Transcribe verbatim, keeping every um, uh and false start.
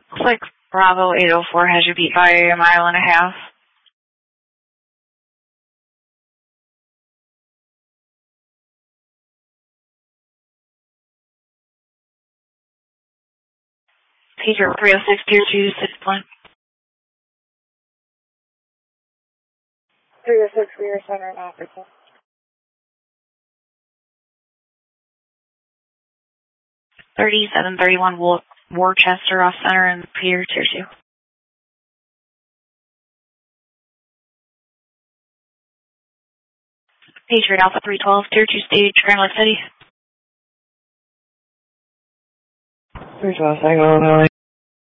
Looks like Bravo eight oh four has you beat by a mile and a half. Pager three oh six, Tier two, six one. three oh six, rear center and Africa. thirty-seven thirty-one, War Worcester off center and Pier Tier two. Patriot Alpha three twelve, Tier two stage, Grand Lake City. three twelve, Tango,